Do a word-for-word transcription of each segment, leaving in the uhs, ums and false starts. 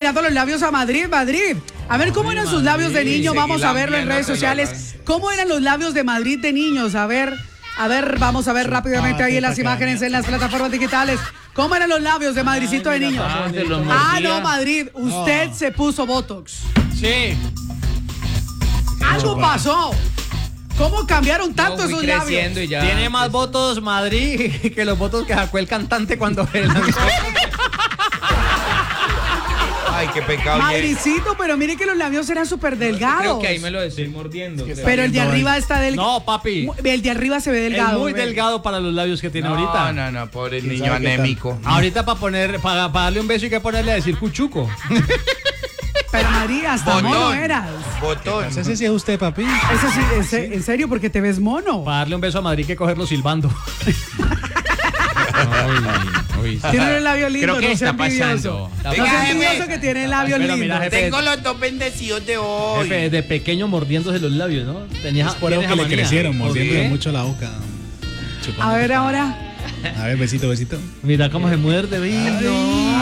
mirando los labios a Madrid, Madrid. A ver, ¿cómo eran sus labios de niño? Vamos a verlo en redes sociales. ¿Cómo eran los labios de Madrid de niños? A ver, a ver, vamos a ver rápidamente ahí en las imágenes en las plataformas digitales. ¿Cómo eran los labios de Madridcito de niño? Ah, no, Madrid, usted se puso Botox. Sí. Algo pasó. ¿Cómo cambiaron tanto esos labios? Y ya, Tiene más pues, votos Madrid que los votos que sacó el cantante cuando él lanzó. Ay, qué pecado. Madridcito, pero mire que los labios eran súper delgados. Creo que ahí me lo estoy mordiendo. creo. Pero el de arriba está delgado. No, papi. El de arriba se ve delgado. Es muy bebé. delgado para los labios que tiene No, ahorita. no, no, pobre niño anémico. Ahorita para poner, para, para darle un beso hay que ponerle a decir cuchuco. Pero María, hasta Botón. mono eras. Botón. No sé si es usted, papi. Eso sí, en se- en serio, porque te ves mono. Para darle un beso a Madrid hay que cogerlo silbando. Tiene el labio lindo, Creo que no sea está envidioso. pasando. No Venga, sea jefe. envidioso que tiene el labio Pero lindo. mira, jefe, Tengo los dos bendecidos de hoy. Jefe, de pequeño mordiéndose los labios, ¿no? Tenías Por eso tienes que le manía. crecieron, mordiéndole ¿Qué? mucho la boca. Chupando. A ver ahora. A ver, besito, besito. Mira cómo se muerde, lindo.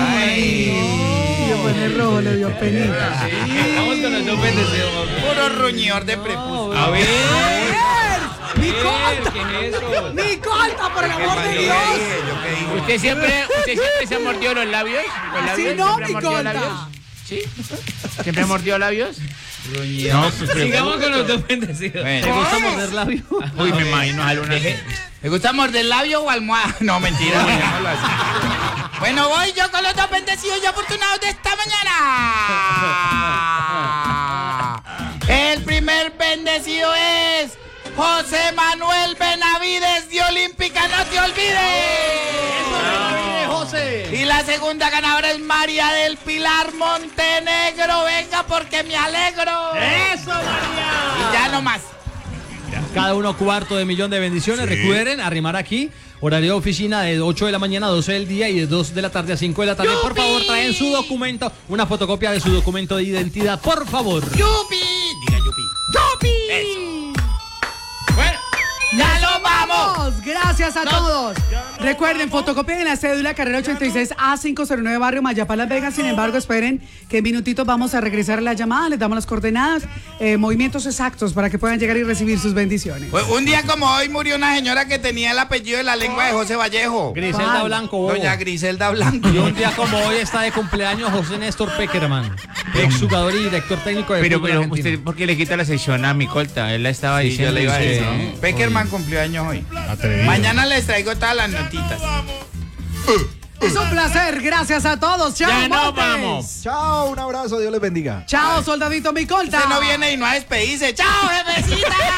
Le pone rojo, le dio penita. Vamos con los dos bendecidos. Puro ruñidor de prepucio. A ver. ¡Mi colta! ¿Qué es eso? ¡Mi colta, por el amor de Yo Dios! qué dije, yo qué dije. ¿Usted siempre, ¿Usted siempre se ha mordido los labios? ¿Los Así labios? no, ¿Siempre ha mi mordido colta. labios? ¿Sí? ¿Siempre ha mordido labios? Ruñidor. Sigamos con los dos bendecidos. Bueno. ¿Te gusta morder labios? Uy, me imagino a Luna. ¿Me gusta morder labio o almohada? No, mentira. dejémoslo así. Bueno, voy yo con los dos bendecidos y afortunados de esta mañana. El primer bendecido es José Manuel Benavides de Olímpica, no te olvides. José! Y la segunda ganadora es María del Pilar Montenegro. Venga porque me alegro. ¡Eso, María! Y ya no más. Cada uno cuarto de millón de bendiciones. Recuerden arrimar aquí. Horario de oficina de ocho de la mañana a doce del día y de dos de la tarde a cinco de la tarde. Por favor, traen su documento, una fotocopia de su documento de identidad, por favor. ¡Yupi! Diga yupi. ¡Yupi! Bueno, ya nos vamos. Gracias a todos. Recuerden, fotocopia en la cédula, carrera ochenta y seis A quinientos nueve, barrio Mayapá, Las Vegas. Sin embargo, esperen que en minutitos vamos a regresar a la llamada. Les damos las coordenadas, eh, movimientos exactos para que puedan llegar y recibir sus bendiciones. Pues un día como hoy murió una señora que tenía el apellido de la lengua de José Vallejo. Griselda Blanco, bobo. Doña Griselda Blanco. Y un día como hoy está de cumpleaños José Néstor Peckerman, exjugador y director técnico de Pero, fútbol pero, argentino. ¿usted por qué le quita la sección a mi colta? Él la estaba Sí, diciendo. yo le iba a y decir. usted- Peckerman cumplió años hoy. Atrevido. Mañana les traigo todas las notitas. Es un placer. Gracias a todos. Chao, Ya nos Montes. vamos. Chao, un abrazo, Dios les bendiga. Chao, soldadito mi colta. Usted no viene y no a despedirse. ¡Chao, jefecita!